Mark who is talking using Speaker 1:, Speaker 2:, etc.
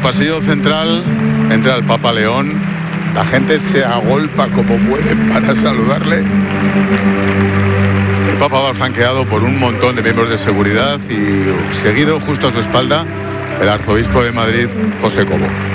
Speaker 1: pasillo central entra el Papa León. La gente se agolpa como puede para saludarle. El Papa va flanqueado por un montón de miembros de seguridad y seguido, justo a su espalda, el arzobispo de Madrid, José Cobo.